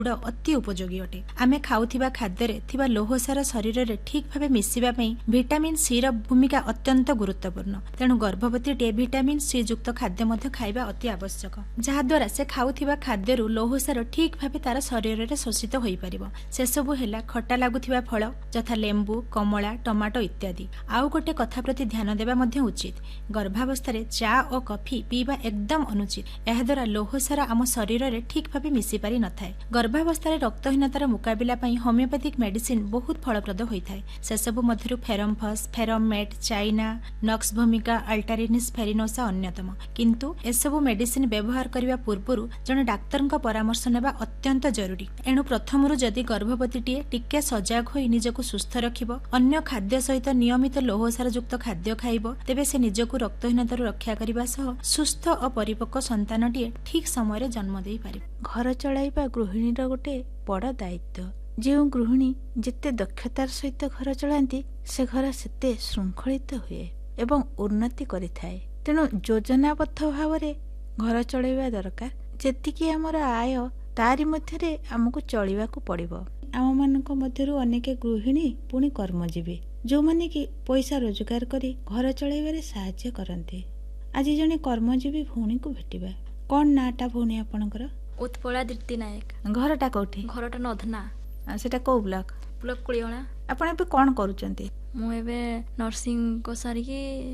गुड़ अति उपयोगी अटे। आमे खाउथिबा खाद्य थिबा लौहसार शरीर रे ठीक भावे मिसिबा पई विटामिन सी र भूमिका अत्यंत गुरुत्वपूर्ण। तेणु गर्भवती टे विटामिन सी युक्त खाद्य मध्य खाइबा अति आवश्यक, जहा द्वारा से खाउथिबा खाद्यरु लौहसार ठीक भावे तार शरीर रे शोषित होई परिबो। से सबु हेला खट्टा लागुथिबा फल यथा लेंबू, कमला, टमाटो इत्यादि। आउ गोटे कथा प्रति ध्यान देबा मध्य उचित, गर्भावस्था रे चा और कॉफी पीबा एकदम अनुचित। एहा द्वारा लौहसार आम शरीर रे ठीक भावे मिसि पारि न थाए। गर्भावस्था रक्तहीनतार मुकाबिला पई होमियोपैथिक मेडिसिन बहुत फलप्रद होइथाय। से सबु मध्यरु फेरमफस, फेरमेट, चाइना, नक्स भूमिका, अल्टारिनिस फेरिनोसा अन्यतम। किंतु एसबु मेडिसिन व्यवहार करिवा पूर्वरु जने डाक्तरक परामर्श नेबा अत्यंत जरूरी। एणु प्रथमरु जदि गर्भवतीटीए टिके सजाग होई निजको सुस्थ रखिबो, अन्य खाद्य सहित नियमित लौहसार युक्त खाद्य खाइबो, तेबे से निजको रक्तहीनतारु रक्षा करिबा सह सुस्थ और परिपक्व संतानटीए ठीक समय जन्म देई पारिबो। घर चलाइबा गृहिणीर गोटे बड़ दायित्व। जो गृहिणी जेते दक्षतार सहित घर चलांती से घर सेते श्रृंखलित हुए एवं उन्नति करिथाए। तेणु योजनाबद्ध भाव घर चलाइबा दरकार। जेतिकी आमर आय तारी मध्यरे आमको चलिबाकू पड़िबो। आम मानक मध्यरु अनेक गृहिणी पुणी कर्मजीवी जो माने कि पैसा रोजगार करी घर चलाइबारे सहाय्य करते। आज जने कर्मजीवी भौणी को भेटिबा। कौन नाटा भौणी आपणकर? उत्पला दीप्ति नायक। घरटा कोठी? घरटा नधना। सेटा को ब्लॉक? ब्लॉक कुलियणा। आपण एबे कोन करूचंती? मु एबे नर्सिंग को सारी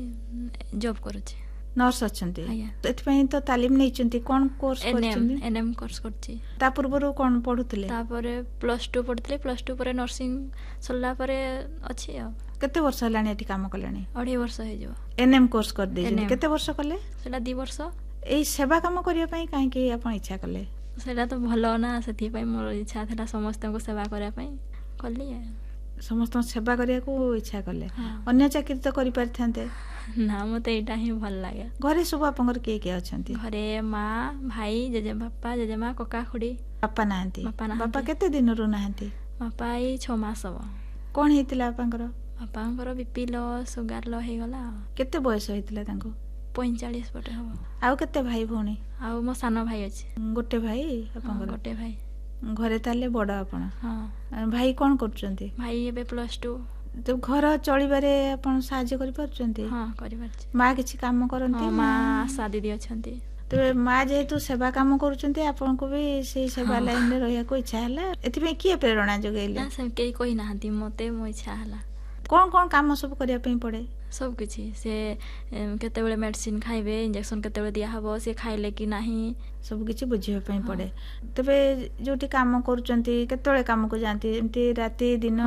की जॉब करूची। नर्स अछंती? एथपई तो तालीम नैचंती। कोन कोर्स करचंती? एनएम कोर्स करची। ता पूर्वरु कोन पढुतले? तापरे +2 पढुतले। +2 परे नर्सिंग सल्ला परे अछि। केते वर्ष हलानी एठी काम कलानी? 2.5 वर्ष हे जो। एनएम कोर्स कर देजनी। केते वर्ष कले? सेला 2 वर्ष। एई सेवा काम करिया पई काहे कि आपण इच्छा कले? सेला तो भलो ना, सेथि पई मोर इच्छा थला समस्त को सेवा करिया पई कली। समस्त सेवा करिया को इच्छा कले। अन्य चाकरी तो करि परथांते ना, मते एटा ही भल लागे। घरे सब आपनकर के अछंती? घरे माँ, भाई, जेजे बापा, जेजे माँ, कका खुडी। बापा नाहंती? बापा केते दिन रु नाहंती? बापा ई 6 मास हो। कोन हेतिला आपनकर? बापांकर बीपी लो, सुगर लो हे गला। केते बयस हेतिला तांको? 45 पटे हो। आउ केते भाई भौणी? आउ मो सानो भाई अछि। गोटे भाई आपनकर? गोटे भाई। घरे ताले बड़ आपण? हां। भाई कोन करचंती? भाई एबे +2। तो घर चलिबारे आपण सहाय्य करि परचंती? हां, करि परछि। मां किछि काम करंती? हां, मां आशा दीदी अछंती। तो मां जेहेतु सेवा काम करूचंती आपण को भी से सेवा लाइन रे रहिया को इच्छा हला। एथि के प्रेरणा जोगैले? ना से के कोइ नाहंती, मते मो इच्छा हला। कौन कौन काम सब करिया पई पड़े? सब किछि। से केते बेले मेडिसिन खाइबे, इंजेक्शन केते बेले दिया हबो, से खाइले कि नाही, सब किछि बुझिबे पई पड़े। तबे जोटी काम करूचंती केते बेले काम को जानती? एमती राती दिन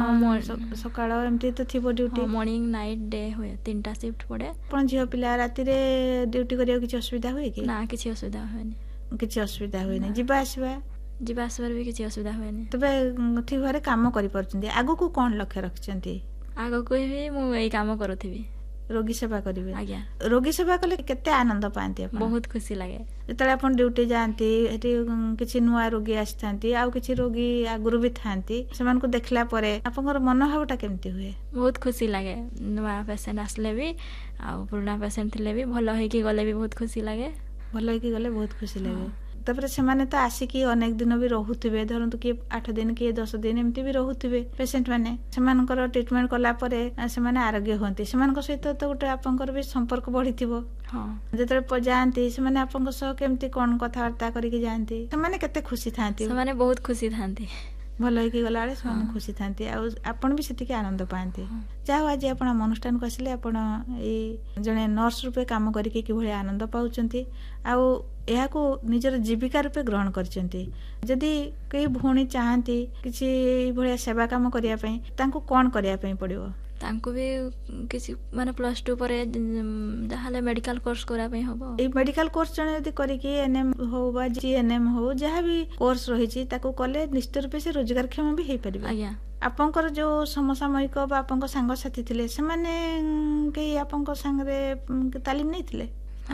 सकाळ एमती तो थिबो ड्यूटी? मॉर्निंग नाइट डे होय, 3टा शिफ्ट पड़े। पण झियो पिला राती रे ड्यूटी करिया किछि असुविधा होय कि? ना, किछि असुविधा होयनी। किछि असुविधा होयनी। जिबा आसीबा? जिबा आसीबार भी किछि असुविधा होयनी। तबे ठीक घरे काम करि परचंती। आगो को कोन लक्ष्य रखचंती? आगो को भी मु एई काम करथिबी। रोगी सेवा करिवे? आज्ञा। रोगी सेवा कले केते आनंद पांती आपण? बहुत खुशी लागे। जेतले आपण ड्यूटी जानती एठी किछि नुवा रोगी आस्थांती, आउ किछि रोगी आगुरु भी थांती, समान को देखला परे आपनकर मनोभावटा केमती हुए? बहुत खुशी लागे। नुवा पेशेंट आसले भी आउ पुराना पेशेंट थिले भी भलो हे कि गले भी बहुत खुशी लागे। भलो हे कि गले बहुत खुशी लागे। तापर से माने तो आसिकी अनेक दिन भी रहुथिबे, धरंतु कि 8 दिन कि 10 दिन एमती भी रहुथिबे पेशेंट माने। सेमानकर ट्रीटमेंट कला परे सेमाने आरोग्य होंती। सेमानक सहित तो गोटे आपनकर भी संपर्क बढ़िथिबो। हां, जेतले जानती सेमाने आपनक सह केमती कोन कथावार्ता करिकि जानती, सेमाने केते खुशी थांती? सेमाने बहुत खुशी थांती। भलो कि गला बेले सेमाने खुशी थांती। आ आपण भी सेतिके आनंद पांती। जाओ आज आपण अनुष्ठान को आसिले आपण ए जने नर्स रूपे काम करिकि कि भले आनंद पाउचंती, आ ଏହା को निजर जीविका रूपे ग्रहण करचंती। जदि कई भौणी चाहती किसी भलिया सेवा काम करिया पई तांको कोन करिया पई पड़िबो? तांको भी किसी माने +2 परे जहाले मेडिकल कोर्स करा पई होबो। ए मेडिकल कोर्स जने यदि करिकि एनएम हो बा जीएनएम हो जहा भी कोर्स रहिछि ताको कले निश्चित रूपे से रोजगार क्षम भी हेई परिबो। आज्ञा। आपनकर जो समसामयिक बा आपनकर संग साथी थिले सेमाने के आपनकर संग रे तालीम नै थिले?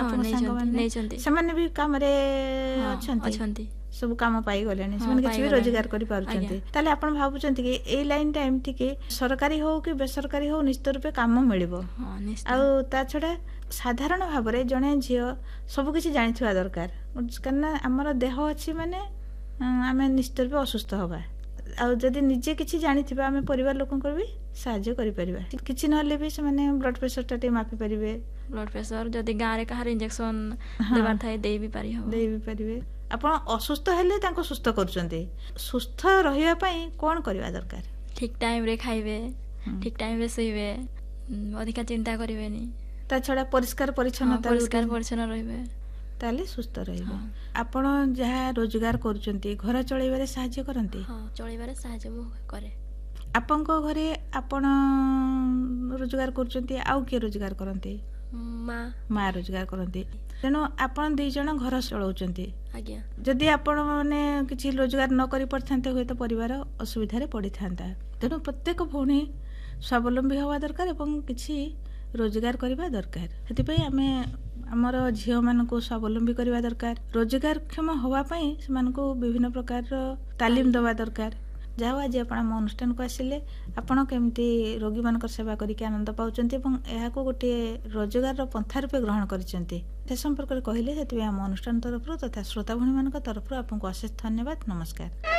भी काम रे अछंती, सब काम पाई गलेनी, किसी भी रोजगार करि पारुचंती। ताले आपण भाबुचंती कि ए लाइन टा एमती कि सरकारी हो कि बेसरकारी हो निश्चित रूपे काम मिलिबो। आ ता छडा साधारण भाव रे जणे झियो सब किछि जानिथवा दरकार। कारण हमर देह अछि माने आम निश्चित भी असुस्थ हवा आदि निजे किसी जानी आम परिवार लोक भी साहाय्य करें किसी ना भी से ब्लड प्रेशर टा मापी पारे ब्लड प्रेशर जदि गाँव कहार इंजेक्शन देवार थाए दे भी पारे आप असुस्थ हेले सुस्थ कर सुस्थ रही कौन करवा दरकार ठीक टाइम रे खाइबे ठीक टाइम रे सोइबे अधिका चिंता करेनि ता छड़ा परिष्कार परिच्छन्नता रहिबे ताले सुस्थ रहिबे आपण जहाँ रोजगार करूचंती घर चलैबारे सहाय्य करंती चलैबारे सहाय्य मु करे आपनको घरे आपण रोजगार करूचंती आउ के रोजगार करंती माँ रोजगार करंती तेणु आपण दी जण घर चलाउचंती आज्ञा जदि आपण माने किछि रोजगार न करि परथांते होय तो परिवार असुविधा रे पड़ी थांता तेणु प्रत्येक भौणी स्वावलंबी हवा दरकार एवं किछि रोजगार करबा दरकार सेति आमे आमर झील मानक स्वावलंबी करबा दरकार रोजगार क्षम हवा पई से मानक विभिन्न प्रकार तालीम दवा दरकार जाओ आज आप अनुष्ठान को आसिले आपण केमती रोगी मान सेवा करके आनंद पाउचंती एवं यहाँ को गोटे रोजगार पंथा रूपे ग्रहण करचंती से संपर्क कहले से आम अनुष्ठान तरफ तथा श्रोता भणी मान तरफ आपको अशेष धन्यवाद नमस्कार।